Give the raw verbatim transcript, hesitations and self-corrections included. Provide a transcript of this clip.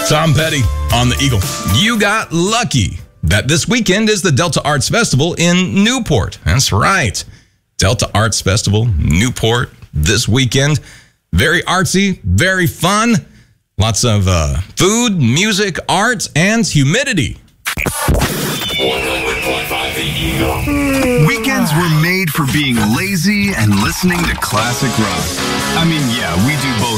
Tom Petty on the Eagle. You got lucky that this weekend is the Delta Arts Festival in Newport. That's right. Delta Arts Festival, Newport, this weekend. Very artsy, very fun. Lots of uh, food, music, art, and humidity. one hundred point five The Eagle. Weekends were made for being lazy and listening to classic rock. I mean, yeah, we do both